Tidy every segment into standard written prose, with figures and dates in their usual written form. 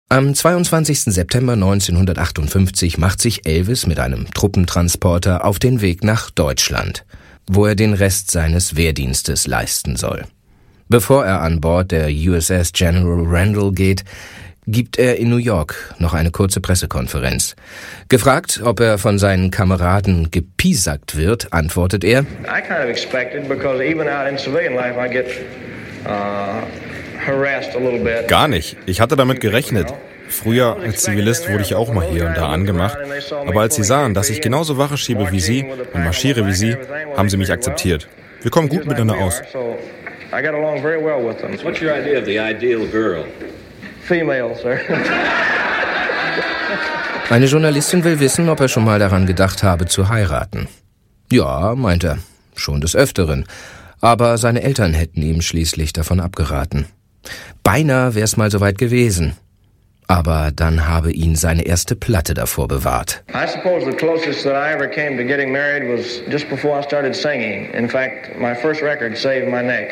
Am 22. September 1958 macht sich Elvis mit einem Truppentransporter auf den Weg nach Deutschland, wo er den Rest seines Wehrdienstes leisten soll. Bevor er an Bord der USS General Randall geht, gibt er in New York noch eine kurze Pressekonferenz. Gefragt, ob er von seinen Kameraden gepiesackt wird, antwortet er: I kind of expected, because even out in civilian life I get harassed a little bit. Gar nicht. Ich hatte damit gerechnet. Früher als Zivilist wurde ich auch mal hier und da angemacht. Aber als sie sahen, dass ich genauso Wache schiebe wie sie und marschiere wie sie, haben sie mich akzeptiert. Wir kommen gut miteinander aus. I got along very well with them. What's your idea of the ideal girl? Female, sir. Eine Journalistin will wissen, ob er schon mal daran gedacht habe, zu heiraten. Ja, meint er, schon des Öfteren. Aber seine Eltern hätten ihm schließlich davon abgeraten. Beinahe wär's mal soweit gewesen. Aber dann habe ihn seine erste Platte davor bewahrt. I suppose the closest that I ever came to getting married was just before I started singing. In fact, my first record saved my neck.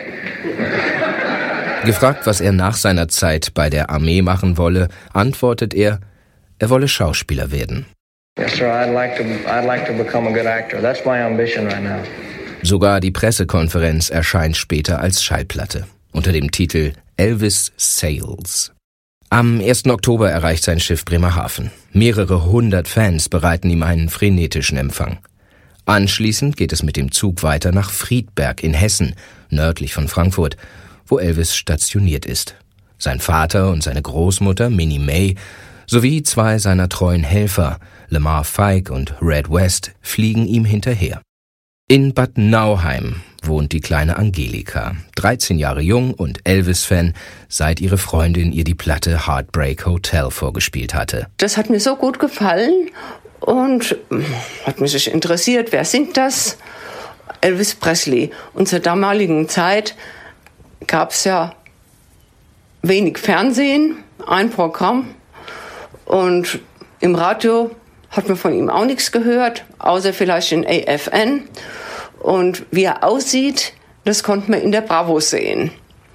Gefragt, was er nach seiner Zeit bei der Armee machen wolle, antwortet er wolle Schauspieler werden. Yes, sir, I'd like to become a good actor. That's my ambition right now. Sogar die Pressekonferenz erscheint später als Schallplatte unter dem Titel Elvis Sails. Am 1. Oktober erreicht sein Schiff Bremerhaven. Mehrere hundert Fans bereiten ihm einen frenetischen Empfang. Anschließend geht es mit dem Zug weiter nach Friedberg in Hessen, nördlich von Frankfurt, wo Elvis stationiert ist. Sein Vater und seine Großmutter Minnie May sowie zwei seiner treuen Helfer, Lamar Fike und Red West, fliegen ihm hinterher. In Bad Nauheim wohnt die kleine Angelika, 13 Jahre jung und Elvis-Fan, seit ihre Freundin ihr die Platte Heartbreak Hotel vorgespielt hatte. Das hat mir so gut gefallen und hat mich sich interessiert, wer singt das? Elvis Presley. Und zur damaligen Zeit gab es ja wenig Fernsehen, ein Programm, und im Radio hat man von ihm auch nichts gehört, außer vielleicht in AFN. Und wie er aussieht, das konnte man in der Bravo sehen.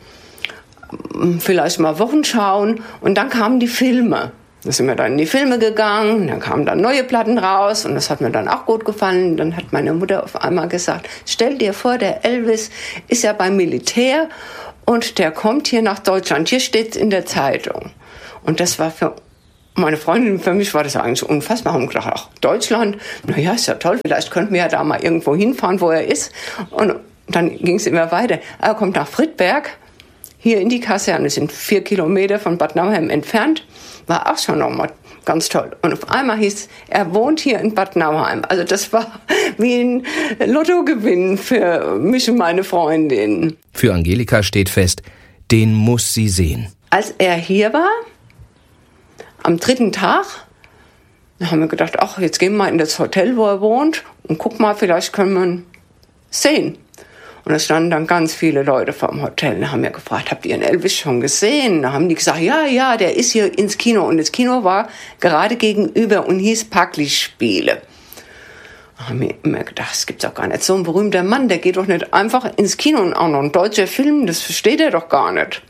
Vielleicht mal Wochen schauen, und dann kamen die Filme. Da sind wir dann in die Filme gegangen, dann kamen dann neue Platten raus und das hat mir dann auch gut gefallen. Dann hat meine Mutter auf einmal gesagt, stell dir vor, der Elvis ist ja beim Militär und der kommt hier nach Deutschland. Hier steht's in der Zeitung. Und das war für meine Freundin, für mich war das eigentlich unfassbar. Haben gedacht, ach, Deutschland, naja, ist ja toll, vielleicht könnten wir ja da mal irgendwo hinfahren, wo er ist. Und dann ging es immer weiter. Er kommt nach Friedberg, hier in die Kaserne, das sind 4 Kilometer von Bad Nauheim entfernt. War auch schon nochmal ganz toll. Und auf einmal hieß, er wohnt hier in Bad Nauheim. Also das war wie ein Lottogewinn für mich und meine Freundin. Für Angelika steht fest, den muss sie sehen. Als er hier war, am 3. Tag, da haben wir gedacht, ach, jetzt gehen wir mal in das Hotel, wo er wohnt, und guck mal, vielleicht können wir ihn sehen. Und da standen dann ganz viele Leute vor dem Hotel und haben mir gefragt, habt ihr den Elvis schon gesehen? Da haben die gesagt, ja, der ist hier ins Kino. Und das Kino war gerade gegenüber und hieß Parklichtspiele. Da haben wir immer gedacht, das gibt's doch gar nicht. So ein berühmter Mann, der geht doch nicht einfach ins Kino, und auch noch ein deutscher Film, das versteht er doch gar nicht.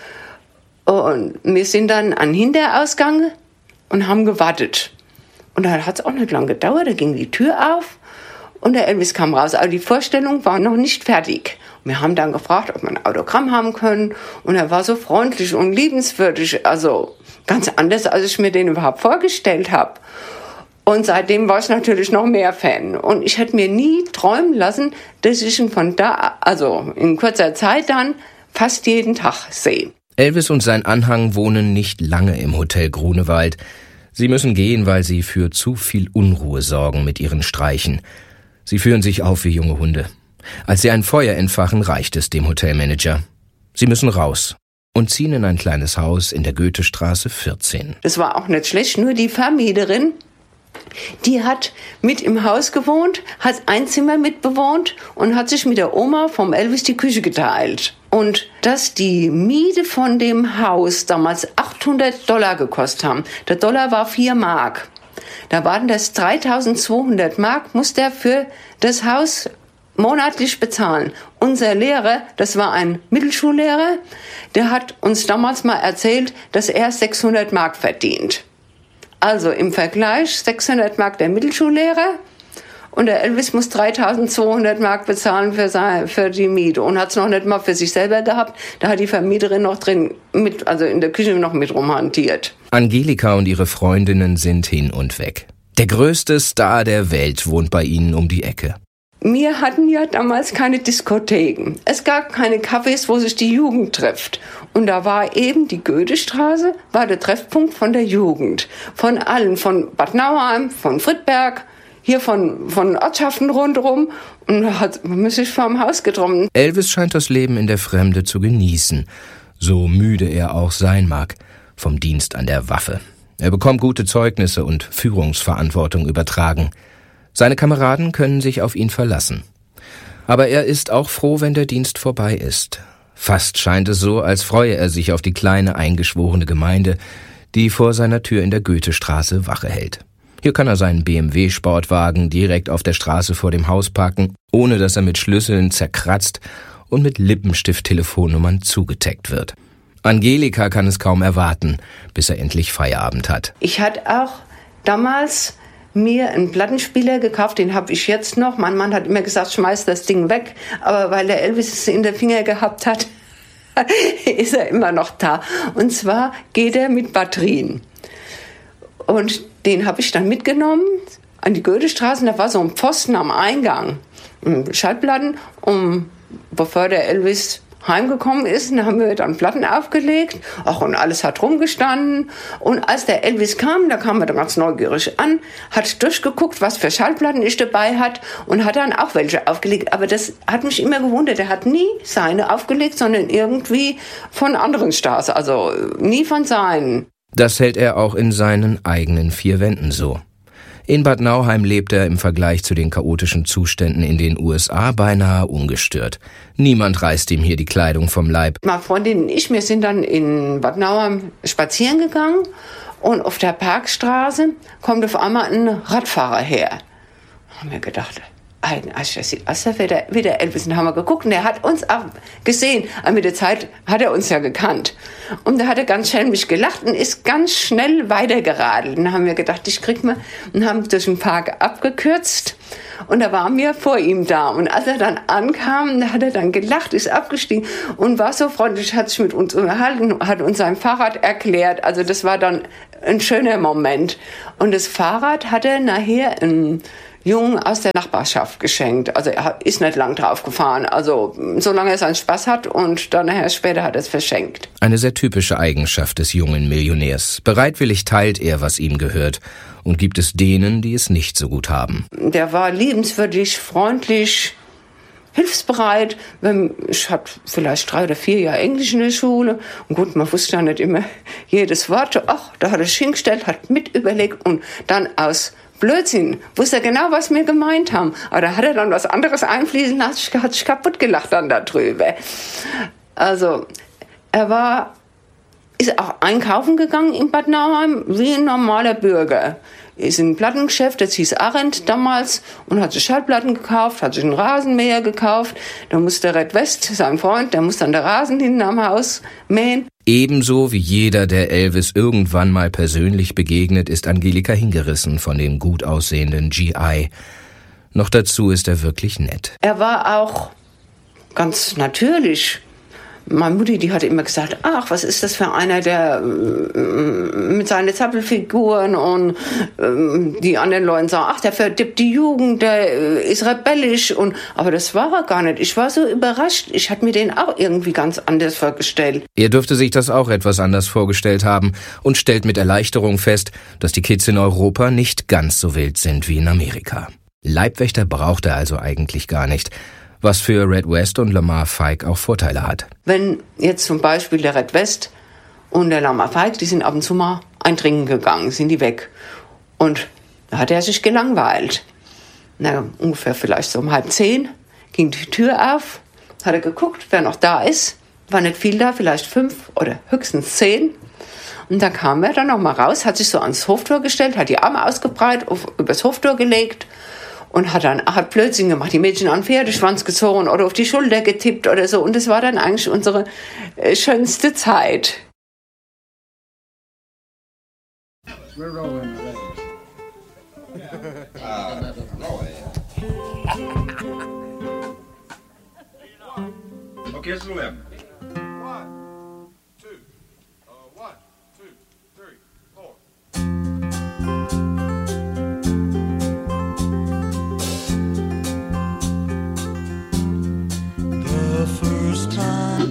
Und wir sind dann an den Hinterausgang und haben gewartet. Und da hat es auch nicht lange gedauert, da ging die Tür auf und der Elvis kam raus. Aber die Vorstellung war noch nicht fertig. Und wir haben dann gefragt, ob wir ein Autogramm haben können. Und er war so freundlich und liebenswürdig, also ganz anders, als ich mir den überhaupt vorgestellt habe. Und seitdem war ich natürlich noch mehr Fan. Und ich hätte mir nie träumen lassen, dass ich ihn von da, also in kurzer Zeit dann, fast jeden Tag sehe. Elvis und sein Anhang wohnen nicht lange im Hotel Grunewald. Sie müssen gehen, weil sie für zu viel Unruhe sorgen mit ihren Streichen. Sie führen sich auf wie junge Hunde. Als sie ein Feuer entfachen, reicht es dem Hotelmanager. Sie müssen raus und ziehen in ein kleines Haus in der Goethestraße 14. Das war auch nicht schlecht, nur die Vermieterin, die hat mit im Haus gewohnt, hat ein Zimmer mitbewohnt und hat sich mit der Oma vom Elvis die Küche geteilt. Und dass die Miete von dem Haus damals $800 gekostet haben. Der Dollar war 4 Mark. Da waren das 3.200 Mark, musste er für das Haus monatlich bezahlen. Unser Lehrer, das war ein Mittelschullehrer, der hat uns damals mal erzählt, dass er 600 Mark verdient. Also im Vergleich 600 Mark der Mittelschullehrer und der Elvis muss 3.200 Mark bezahlen für die Miete und hat es noch nicht mal für sich selber gehabt. Da hat die Vermieterin noch drin also in der Küche noch mit rumhantiert. Angelika und ihre Freundinnen sind hin und weg. Der größte Star der Welt wohnt bei ihnen um die Ecke. Wir hatten ja damals keine Diskotheken. Es gab keine Cafés, wo sich die Jugend trifft. Und da war eben die Goethestraße, war der Treffpunkt von der Jugend. Von allen, von Bad Nauheim, von Friedberg, hier von Ortschaften rundherum. Und da hat man sich vor dem Haus getroffen. Elvis scheint das Leben in der Fremde zu genießen. So müde er auch sein mag vom Dienst an der Waffe. Er bekommt gute Zeugnisse und Führungsverantwortung übertragen. Seine Kameraden können sich auf ihn verlassen. Aber er ist auch froh, wenn der Dienst vorbei ist. Fast scheint es so, als freue er sich auf die kleine eingeschworene Gemeinde, die vor seiner Tür in der Goethestraße Wache hält. Hier kann er seinen BMW-Sportwagen direkt auf der Straße vor dem Haus parken, ohne dass er mit Schlüsseln zerkratzt und mit Lippenstift-Telefonnummern zugetaggt wird. Angelika kann es kaum erwarten, bis er endlich Feierabend hat. Ich hatte auch damals mir einen Plattenspieler gekauft, den habe ich jetzt noch. Mein Mann hat immer gesagt, schmeiß das Ding weg. Aber weil der Elvis es in den Finger gehabt hat, ist er immer noch da. Und zwar geht er mit Batterien. Und den habe ich dann mitgenommen an die Goethestraße. Da war so ein Pfosten am Eingang. Schallplatten. Und bevor der Elvis heimgekommen ist, da haben wir dann Platten aufgelegt. Ach, und alles hat rumgestanden. Und als der Elvis kam, da kam er dann ganz neugierig an, hat durchgeguckt, was für Schallplatten ich dabei hatte und hat dann auch welche aufgelegt. Aber das hat mich immer gewundert. Er hat nie seine aufgelegt, sondern irgendwie von anderen Stars. Also nie von seinen. Das hält er auch in seinen eigenen vier Wänden so. In Bad Nauheim lebt er im Vergleich zu den chaotischen Zuständen in den USA beinahe ungestört. Niemand reißt ihm hier die Kleidung vom Leib. Meine Freundin und ich, wir sind dann in Bad Nauheim spazieren gegangen und auf der Parkstraße kommt auf einmal ein Radfahrer her. Da haben wir gedacht, das sieht aus wie der Elvis. Und da haben wir geguckt und er hat uns auch gesehen. Aber mit der Zeit hat er uns ja gekannt. Und da hat er ganz schelmisch gelacht und ist ganz schnell weitergeradelt. Und da haben wir gedacht, ich krieg mal, und haben durch den Park abgekürzt. Und da waren wir vor ihm da. Und als er dann ankam, da hat er dann gelacht, ist abgestiegen und war so freundlich, hat sich mit uns unterhalten, hat uns sein Fahrrad erklärt. Also das war dann ein schöner Moment. Und das Fahrrad hat er nachher einen Jungen aus der Nachbarschaft geschenkt. Also er ist nicht lang drauf gefahren. Also solange er seinen Spaß hat und dann nachher später hat er es verschenkt. Eine sehr typische Eigenschaft des jungen Millionärs. Bereitwillig teilt er, was ihm gehört und gibt es denen, die es nicht so gut haben. Der war liebenswürdig, freundlich, hilfsbereit. Ich hatte vielleicht 3 oder 4 Jahre Englisch in der Schule. Und gut, man wusste ja nicht immer jedes Wort. Ach, da hat er sich hingestellt, hat mit überlegt und dann aus Blödsinn, wusste er genau, was wir gemeint haben. Aber da hat er dann was anderes einfließen lassen, hat sich kaputt gelacht dann darüber. Also, ist auch einkaufen gegangen in Bad Nauheim, wie ein normaler Bürger. Ist in ein Plattengeschäft, das hieß Arendt damals, und hat sich Schallplatten gekauft, hat sich einen Rasenmäher gekauft. Da musste Red West, sein Freund, der muss dann der Rasen hinten am Haus mähen. Ebenso wie jeder, der Elvis irgendwann mal persönlich begegnet, ist Angelika hingerissen von dem gut aussehenden GI. Noch dazu ist er wirklich nett. Er war auch ganz natürlich. Meine Mutti, die hatte immer gesagt, ach, was ist das für einer, der mit seinen Zappelfiguren und die anderen Leute sagen, ach, der verdirbt die Jugend, der ist rebellisch. Aber das war er gar nicht. Ich war so überrascht. Ich hatte mir den auch irgendwie ganz anders vorgestellt. Er dürfte sich das auch etwas anders vorgestellt haben und stellt mit Erleichterung fest, dass die Kids in Europa nicht ganz so wild sind wie in Amerika. Leibwächter braucht er also eigentlich gar nicht, was für Red West und Lamar Fike auch Vorteile hat. Wenn jetzt zum Beispiel der Red West und der Lamar Fike, die sind ab und zu mal eintrinken gegangen, sind die weg. Und da hat er sich gelangweilt. Ungefähr vielleicht so um 9:30 ging die Tür auf, hat er geguckt, wer noch da ist. War nicht viel da, vielleicht 5 oder höchstens 10. Und dann kam er dann noch mal raus, hat sich so ans Hoftor gestellt, hat die Arme ausgebreitet, übers Hoftor gelegt Und hat Blödsinn gemacht, die Mädchen an den Pferdeschwanz gezogen oder auf die Schulter getippt oder so. Und das war dann eigentlich unsere schönste Zeit. Okay, jetzt left. 1, 2, 1, 2, 3, 4. The first time.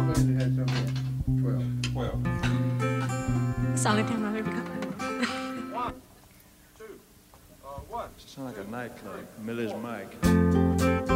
12. That's the only time I've ever got that. 1, 2, 1. Sound like a nightclub, Miller's Mike.